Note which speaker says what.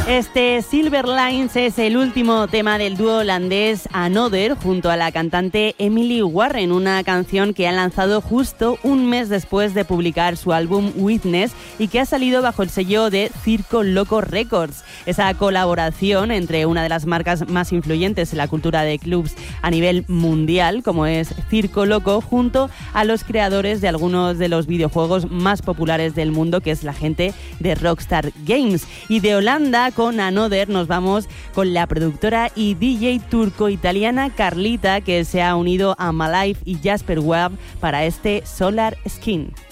Speaker 1: Este Silver Lines es el último tema del dúo holandés Another junto a la cantante Emily Warren, una canción que han lanzado justo un mes después de publicar su álbum Witness y que ha salido bajo el sello de Circo Loco Records. Esa colaboración entre una de las marcas más influyentes en la cultura de clubs a nivel mundial, como es Circo Loco, junto a los creadores de algunos de los videojuegos más populares del mundo, que es la gente de Rockstar Games. Y de Holanda, con Another, nos vamos con la productora y DJ turco-italiana Carlita, que se ha unido a Malive y Jasper Webb para este Solar Skin.